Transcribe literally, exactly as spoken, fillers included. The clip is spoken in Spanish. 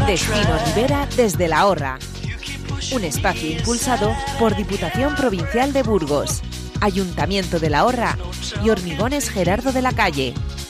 Destino Ribera desde La Horra. Un espacio impulsado por Diputación Provincial de Burgos, Ayuntamiento de La Horra y Hormigones Gerardo de la Calle.